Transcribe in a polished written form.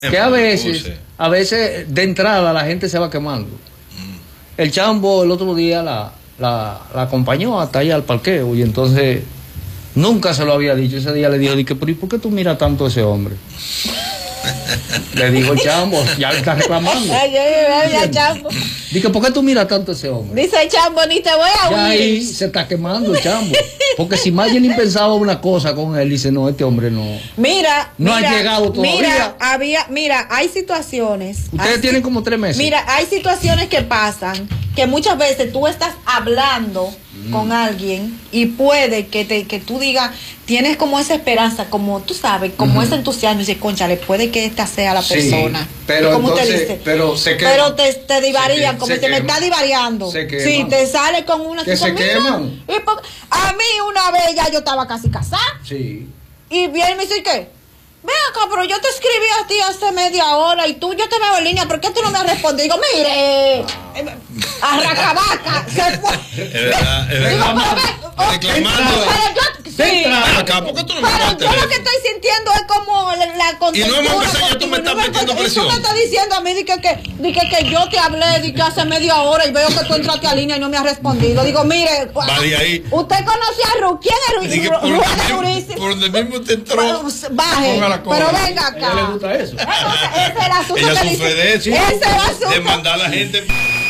Que a veces de entrada la gente se va quemando. El chambo el otro día la acompañó hasta allá al parqueo y entonces nunca se lo había dicho. Ese día le dijo, pero ¿y por qué tú miras tanto a ese hombre? Le dijo el chambo, ya le está reclamando. Dice, ¿por qué tú miras tanto a ese hombre? Dice el chambo, ni te voy a oír. Ya ahí se está quemando el chambo. Porque si Mayelin pensaba una cosa con él, dice, no, este hombre no. No ha llegado todavía. Mira, hay situaciones. Ustedes tienen como 3 meses. Mira, hay situaciones que pasan, que muchas veces tú estás hablando con alguien y puede que tú digas, tienes como esa esperanza, como tú sabes, como ese entusiasmo, y dices, conchale, puede que esta sea la persona. Pero como entonces, te dice, pero se quema. pero te divarían, como se me está divariando. Se queman. Sí, te sale con una que se queman. A mí una vez ya yo estaba casi casada. Sí. Y viene y me dice, ¿qué? Ven acá, pero yo te escribí a ti hace media hora y yo te veo en línea, ¿por qué tú no me has respondido? Digo, mire, arracabaca, se fue. Es verdad. Reclamando. Sí. Acá, ¿por qué tú no me Pero yo lo que estoy sintiendo es como la contextura. Y no hemos empezado, ya tú me estás metiendo presión. Y tú me estás diciendo a mí que yo te hablé de que hace media hora y veo que tú entraste a línea y no me has respondido. Digo, mire, ahí. Usted conocía a Ru. ¿Quién es Ru? Por donde mismo te entró. Baje, pero venga acá. A ella le gusta eso. Ese es el asunto. Ella sufre de eso. Ese es el asunto. De mandar a la gente.